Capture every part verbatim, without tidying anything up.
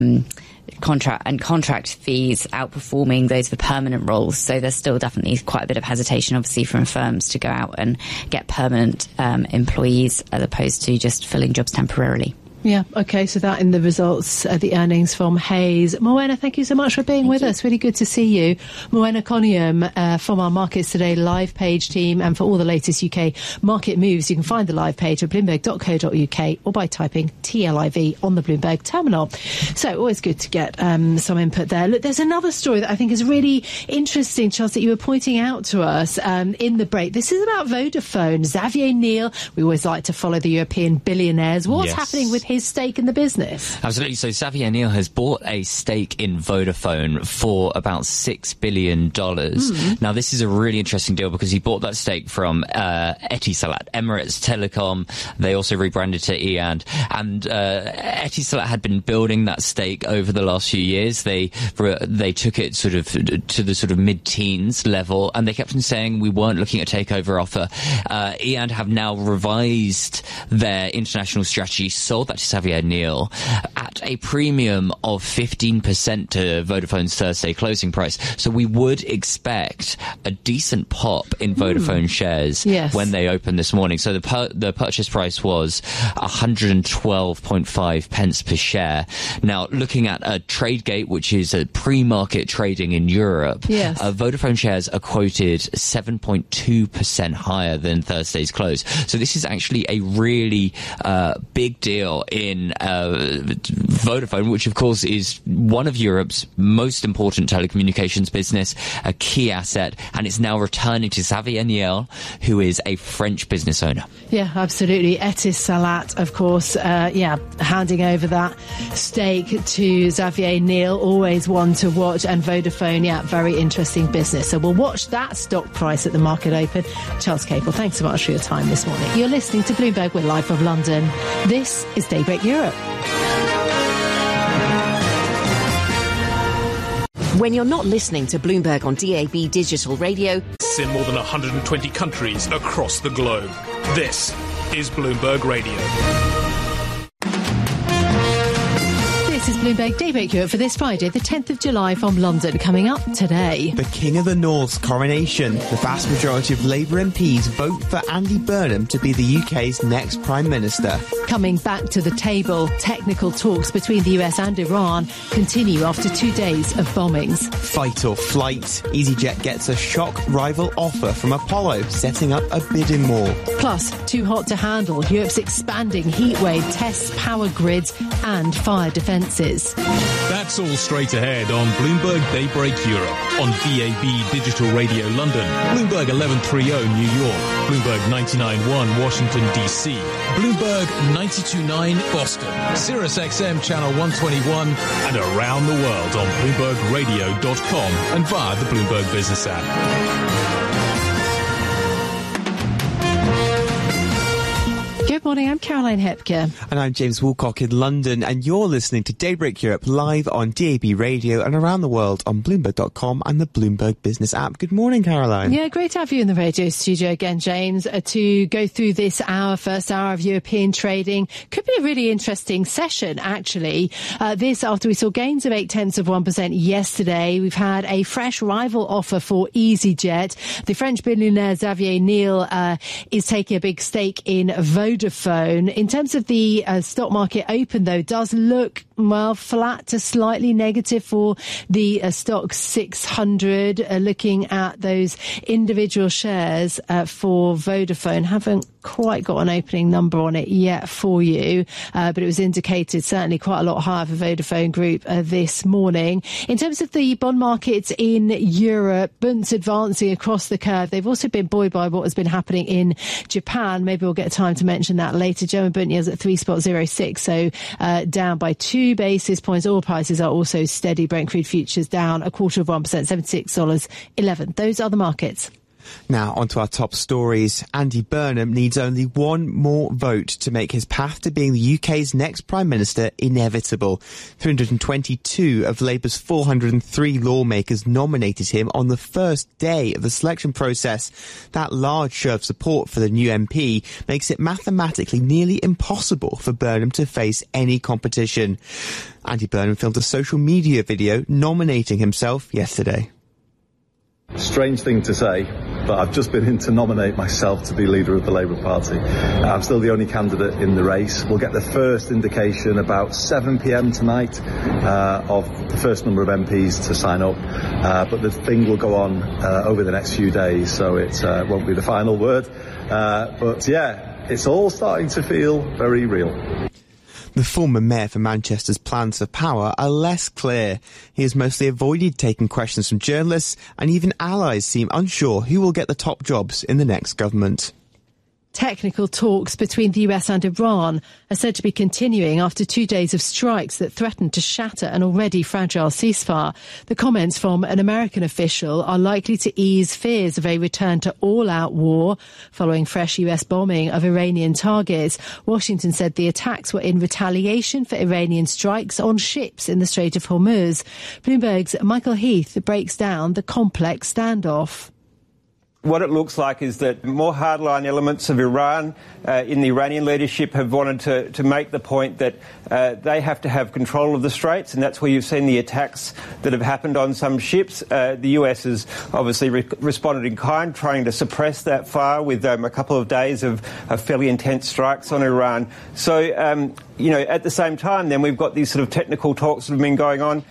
um, contract and contract fees outperforming those for permanent roles. So there's still definitely quite a bit of hesitation, obviously, from firms to go out and get permanent um, employees as opposed to just filling jobs temporarily. Yeah, OK, so that in the results, uh, the earnings from Hays. Moena, thank you so much for being thank with you. us. Really good to see you. Moena Coniam uh, from our Markets Today live page team, and for all the latest U K market moves, you can find the live page at bloomberg dot co dot uk or by typing T L I V on the Bloomberg terminal. So always good to get um, some input there. Look, there's another story that I think is really interesting, Charles, that you were pointing out to us um, in the break. This is about Vodafone. Xavier Niel, we always like to follow the European billionaires. What's yes. happening with his stake in the business? Absolutely. So Xavier Niel has bought a stake in Vodafone for about six billion dollars. Mm. Now, this is a really interesting deal because he bought that stake from uh, Etisalat, Emirates Telecom. They also rebranded to E A D. And uh, Etisalat had been building that stake over the last few years. They they took it sort of to the sort of mid-teens level, and they kept on saying we weren't looking at a takeover offer. Uh, E A D have now revised their international strategy, sold that to Xavier Niel at a premium of fifteen percent to Vodafone's Thursday closing price. So we would expect a decent pop in Vodafone mm. shares yes. when they open this morning. So the per- the purchase price was one hundred twelve point five pence per share. Now, looking at a TradeGate, which is a pre-market trading in Europe, yes. uh, Vodafone shares are quoted seven point two percent higher than Thursday's close. So this is actually a really uh, big deal in uh, Vodafone, which of course is one of Europe's most important telecommunications business, a key asset, and it's now returning to Xavier Niel, who is a French business owner. Yeah, absolutely. Etisalat, of course, uh, yeah, handing over that stake to Xavier Niel, always one to watch, and Vodafone, yeah, very interesting business. So we'll watch that stock price at the market open. Charles Capel, thanks so much for your time this morning. You're listening to Bloomberg. We're live from London. This is Daybreak Europe. When you're not listening to Bloomberg on D A B digital radio, in more than one hundred twenty countries across the globe. This is Bloomberg Radio. This is Bloomberg Daybreak Europe for this Friday, the tenth of July, from London. Coming up today, the King of the North's coronation. The vast majority of Labour M Ps vote for Andy Burnham to be the U K's next Prime Minister. Coming back to the table, technical talks between the U S and Iran continue after two days of bombings. Fight or flight. EasyJet gets a shock rival offer from Apollo, setting up a bidding war. Plus, too hot to handle. Europe's expanding heatwave tests power grids and fire defences. That's all straight ahead on Bloomberg Daybreak Europe, on D A B Digital Radio London, Bloomberg eleven thirty New York, Bloomberg ninety-nine point one Washington D C, Bloomberg ninety-two point nine Boston, Sirius X M Channel one twenty-one, and around the world on Bloomberg Radio dot com and via the Bloomberg Business app. Good morning, I'm Caroline Hepker. And I'm James Woolcock in London, and you're listening to Daybreak Europe live on D A B Radio and around the world on Bloomberg dot com and the Bloomberg Business app. Good morning, Caroline. Yeah, great to have you in the radio studio again, James, uh, to go through this hour, first hour of European trading. Could be a really interesting session, actually. Uh, this after we saw gains of eight tenths of one percent yesterday. We've had a fresh rival offer for EasyJet. The French billionaire Xavier Niel uh, is taking a big stake in Vodafone. In terms of the uh, stock market open, though, does look, well, flat to slightly negative for the uh, stock six hundred. Uh, looking at those individual shares uh, for Vodafone, haven't quite got an opening number on it yet for you, uh, but it was indicated certainly quite a lot higher for Vodafone Group uh, this morning. In terms of the bond markets in Europe, bunds advancing across the curve. They've also been buoyed by what has been happening in Japan. Maybe we'll get time to mention that later. German bund yields at three point zero six, so uh, down by two basis points. Oil prices are also steady. Brent crude futures down a quarter of one percent, seventy-six dollars eleven. Those are the markets. Now, onto our top stories. Andy Burnham needs only one more vote to make his path to being the U K's next Prime Minister inevitable. three hundred twenty-two of Labour's four hundred three lawmakers nominated him on the first day of the selection process. That large show of support for the new M P makes it mathematically nearly impossible for Burnham to face any competition. Andy Burnham filmed a social media video nominating himself yesterday. Strange thing to say, but I've just been in to nominate myself to be leader of the Labour Party. I'm still the only candidate in the race. We'll get the first indication about seven p.m. tonight uh, of the first number of M Ps to sign up, uh, but the thing will go on uh, over the next few days, so it uh, won't be the final word. Uh, but yeah, it's all starting to feel very real. The former mayor for Manchester's plans for power are less clear. He has mostly avoided taking questions from journalists, and even allies seem unsure who will get the top jobs in the next government. Technical talks between the U S and Iran are said to be continuing after two days of strikes that threatened to shatter an already fragile ceasefire. The comments from an American official are likely to ease fears of a return to all-out war following fresh U S bombing of Iranian targets. Washington said the attacks were in retaliation for Iranian strikes on ships in the Strait of Hormuz. Bloomberg's Michael Heath breaks down the complex standoff. What it looks like is that more hardline elements of Iran uh, in the Iranian leadership have wanted to, to make the point that uh, they have to have control of the Straits, and that's where you've seen the attacks that have happened on some ships. Uh, the U S has obviously re- responded in kind, trying to suppress that fire with um, a couple of days of, of fairly intense strikes on Iran. So, um, you know, at the same time, then we've got these sort of technical talks that have been going on.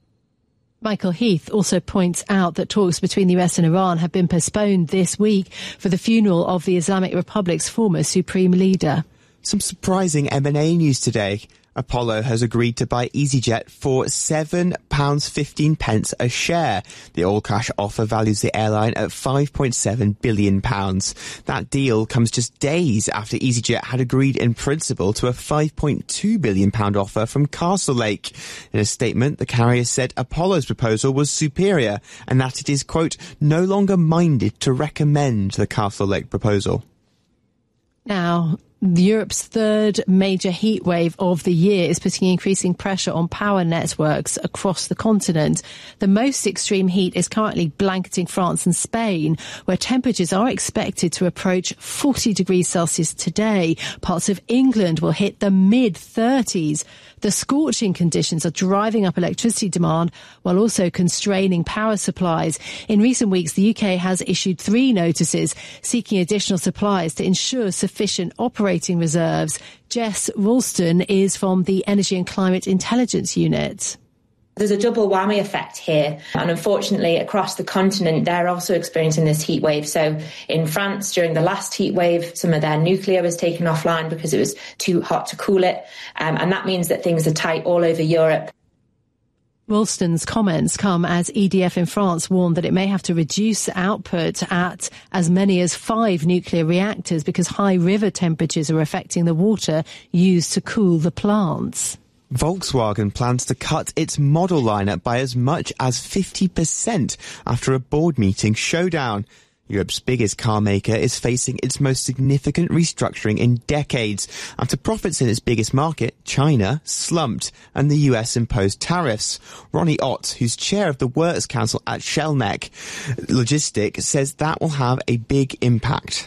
Michael Heath also points out that talks between the U S and Iran have been postponed this week for the funeral of the Islamic Republic's former supreme leader. Some surprising M and A news today. Apollo has agreed to buy EasyJet for seven pounds fifteen a share. The all-cash offer values the airline at five point seven billion pounds. That deal comes just days after EasyJet had agreed in principle to a five point two billion pounds offer from Castlelake. In a statement, the carrier said Apollo's proposal was superior and that it is, quote, no longer minded to recommend the Castlelake proposal. Now, Europe's third major heat wave of the year is putting increasing pressure on power networks across the continent. The most extreme heat is currently blanketing France and Spain, where temperatures are expected to approach forty degrees Celsius today. Parts of England will hit the mid thirties. The scorching conditions are driving up electricity demand while also constraining power supplies. In recent weeks, the U K has issued three notices seeking additional supplies to ensure sufficient operating reserves. Jess Ralston is from the Energy and Climate Intelligence Unit. There's a double whammy effect here, and unfortunately across the continent they're also experiencing this heat wave. So in France during the last heat wave, some of their nuclear was taken offline because it was too hot to cool it, um, and that means that things are tight all over Europe. Ralston's comments come as E D F in France warned that it may have to reduce output at as many as five nuclear reactors because high river temperatures are affecting the water used to cool the plants. Volkswagen plans to cut its model lineup by as much as fifty percent after a board meeting showdown. Europe's biggest car maker is facing its most significant restructuring in decades after profits in its biggest market, China, slumped and the U S imposed tariffs. Ronnie Ott, who's chair of the Works Council at Shellneck Logistics, says that will have a big impact.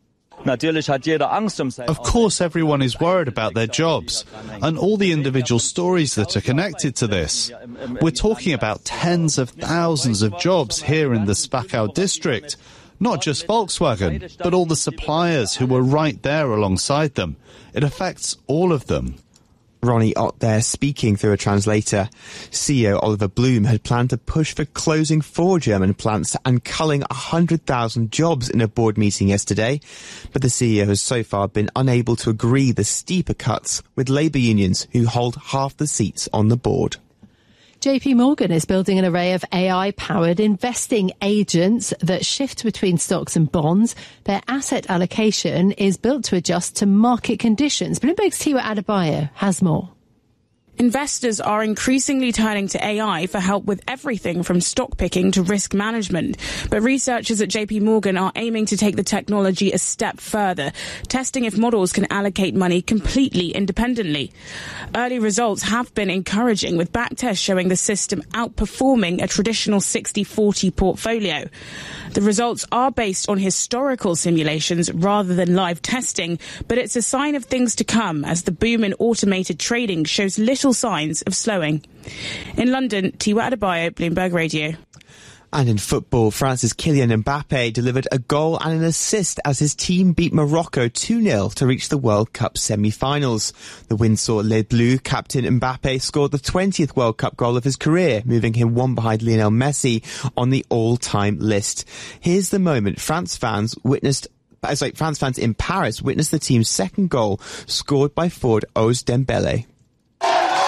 Of course, everyone is worried about their jobs and all the individual stories that are connected to this. We're talking about tens of thousands of jobs here in the Spachau district. Not just Volkswagen, but all the suppliers who were right there alongside them. It affects all of them. Ronnie Ott there speaking through a translator. C E O Oliver Bloom had planned to push for closing four German plants and culling one hundred thousand jobs in a board meeting yesterday. But the C E O has so far been unable to agree the steeper cuts with labour unions who hold half the seats on the board. J P Morgan is building an array of A I-powered investing agents that shift between stocks and bonds. Their asset allocation is built to adjust to market conditions. Bloomberg's Tiwa Adebayo has more. Investors are increasingly turning to A I for help with everything from stock picking to risk management. But researchers at J P Morgan are aiming to take the technology a step further, testing if models can allocate money completely independently. Early results have been encouraging, with backtests showing the system outperforming a traditional sixty forty portfolio. The results are based on historical simulations rather than live testing, but it's a sign of things to come as the boom in automated trading shows little signs of slowing. In London, Tiwa Adebayo, Bloomberg Radio. And in football, France's Kylian Mbappe delivered a goal and an assist as his team beat Morocco two nil to reach the World Cup semi-finals. The win saw Les Bleus captain Mbappe scored the twentieth World Cup goal of his career, moving him one behind Lionel Messi on the all-time list. Here's the moment France fans witnessed Sorry, France fans in Paris witnessed the team's second goal, scored by forward Ousmane Dembele.